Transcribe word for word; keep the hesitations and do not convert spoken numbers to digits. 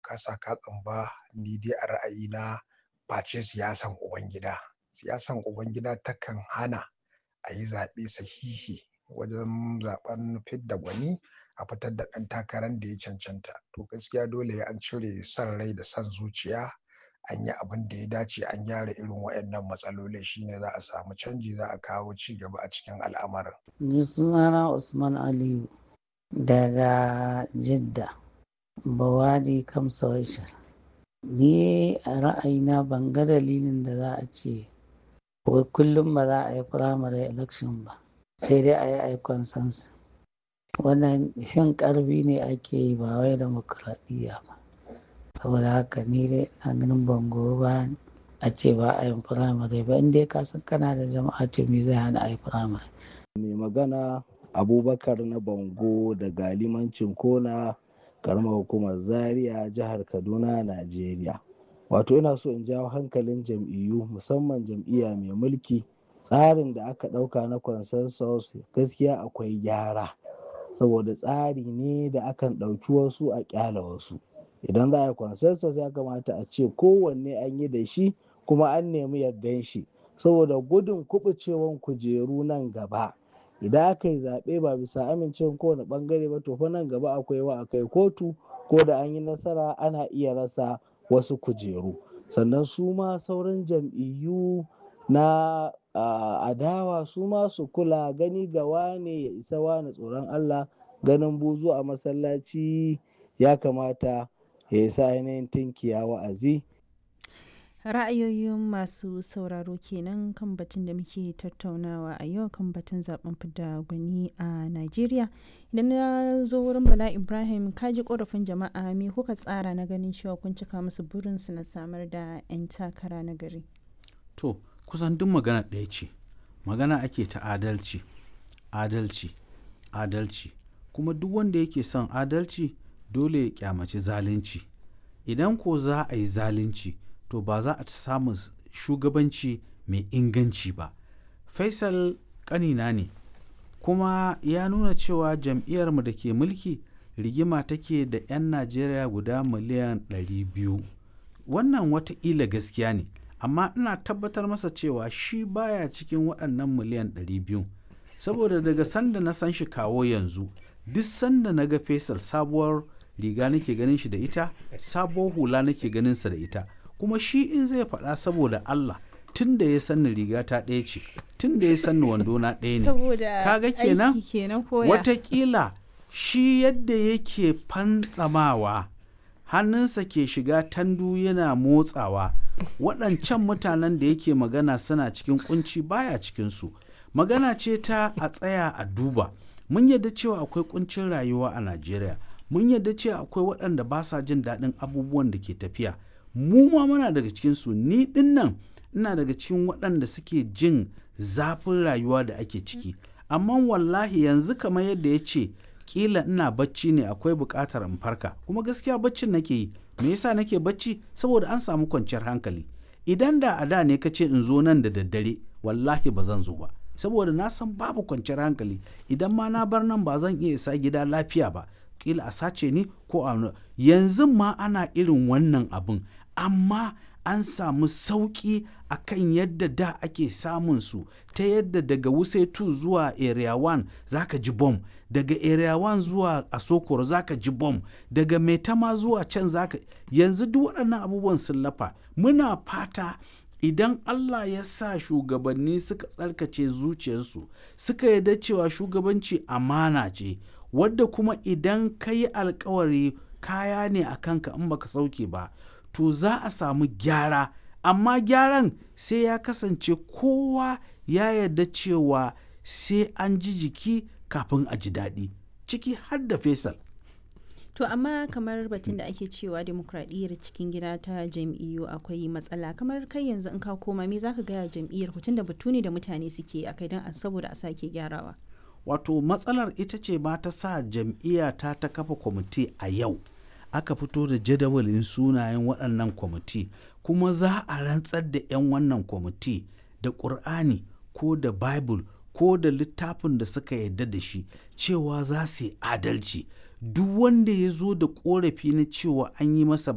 kasa katsin ba, ni dai a ra'ayina face siyasan Ubangida. Siyasan Ubangida takan hana a yi zaɓe sahihi wajen zaɓen fidda gwani a fitar da ɗan takarar da ya cancanta. To gaskiya dole an cire son rai da son zuciya, an yi abin da ya dace, an gyara irin waɗannan matsalolin, shine za a samu canji, za a kawo ci gaba a cikin al'amarin. Ni sunana Usman Aliyu daga Jidda, Bawadi Kamsawashar. Ni a ra'ayina ban ga dalilin da za a ce wai kullum ba za a yi primary election ba, sai dai a yi aikon sansu. Wannan fin ƙarfi ne ake yi ba wai demokradiyya ba. Saboda haka ni dai ina ganin bango ba a ce ba a yin firamare ba, in dai ka san kana da jama'a to me zai hana a yi firamare. Mai magana Abubakar na Bango daga limancin Kona, karamar hukumar Zaria, jihar Kaduna, Najeriya. Wato ina so in jawo hankalin jam'iyyu, musamman jam'iyya mai mulki. Tsarin da aka ɗauka na consensus gaskiya akwai gyara, saboda tsari ne da akan ɗauki wasu a ƙyala wasu. Idan za a yi consensus ya kamata a ce kowanne an yi da shi kuma an nemi yardan shi, saboda gudun kuɓucewan kujeru nan gaba. Idan aka yi zaɓe ba bisa amincewa kowane ɓangare ba, to fa nan gaba akwai wa akai kotu, ko da an yi nasara ana iya rasa wasu kujeru. Sannan su ma sauran jam'iyyu na uh, adawa su ma su kula, gani ga wane ya isa wane tsoron Allah, ganin buzu a masallaci ya kamata ya isa ainihin tinkiya wa'azi. Ra'ayoyin masu sauraro kenan kan batun da muke tattaunawa a yau, kan batun zaben fidda gwani a Najeriya. Idan na zo wurin Bala Ibrahim, kaji korafin jama'a, me kuka tsara na ganin cewa kun cika musu burinsu na samar da 'yan takara na gari? To, kusan duk magana ɗaya ce. Magana ake ta adalci, adalci, adalci. Kuma duk wanda yake son adalci dole ya kyamaci zalunci. Idan ko za a yi zalunci, to ba za a samu shugabanci mai inganci ba. Faisal ƙanina ne, kuma ya nuna cewa jam'iyyarmu da ke mulki rigima take da 'yan Najeriya guda miliyan ɗari biyu. Wannan wataƙila gaskiya ne, amma ina tabbatar masa cewa shi baya cikin waɗannan miliyan ɗari biyu. Saboda daga sanda na san shi kawo yanzu, duk sanda na ga Faisal sabuwar riga nake ganin shi da ita, sabuwar hula nake ganin sa da ita. Kuma shi in zai faɗa saboda Allah, tun da ya sanni riga ta ɗaya ce, tun da ya sanni wando na ɗaya ne. Saboda kaga kenan aiki kenan koya. Watakila shi yadda yake fantsamawa, hannunsa ke shiga tandu yana motsawa, waɗancan mutanen da yake magana suna cikin kunci baya cikinsu. Magana ce ta a tsaya a duba. Mun yadda cewa akwai kuncin rayuwa a Najeriya, mun yadda cewa akwai waɗanda ba sa jin daɗin abubuwan da ke tafiya. Mu ma muna daga cikinsu, ni ɗin nan ina daga cikin waɗanda suke jin zafin rayuwa da ake ciki. Amma wallahi yanzu kamar yadda ya ce, ƙila ina bacci ne akwai buƙatar in farka, kuma gaskiya baccin nake yi. Me yasa nake bacci? Saboda an samu kwanciyar hankali. Idan da a da ne ka ce in zo nan da daddare, wallahi ba zan zo ba, saboda na san babu kwanciyar hankali. Idan ma na bar nan ba zan iya isa gida lafiya ba, ƙila a sace ni ko a yanzu ma ana irin wannan abin, amma an samu sauƙi a kan yadda da ake samun su, ta yadda daga Wuse two zuwa Area one za ka ji bom, daga Area one zuwa Asokoro za ka ji bom, daga Maitama zuwa can za ka... Yanzu duk waɗannan abubuwan sun lafa. Muna fata idan Allah ya sa shugabanni suka tsarkace zuciyarsu, suka yarda cewa shugabanci amana ce, wadda kuma idan ka yi alkawari kaya ne a kanka in baka sauke ba, to za a samu gyara. Amma gyaran sai ya kasance kowa ya yarda cewa sai an ji jiki kafin a ji daɗi, ciki har da Faisal. To amma kamar batun da ake cewa demokradiyyar cikin gida ta jam'iyyu akwai matsala, kamar kai yanzu in ka koma me zaka gaya jam'iyyar ku, tunda batu ne da mutane suke akai don saboda a sake gyarawa? Wato matsalar ita ce ba ta sa jam'iyya ta ta kafa kwamiti a yau, aka fito da jadawalin sunayen waɗannan kwamiti, kuma za a rantsar da 'yan wannan kwamiti da ƙur'ani ko da bible ko da littafin da suka yarda da shi cewa za su yi adalci. Duk wanda ya zo da ƙorafi na cewa an yi masa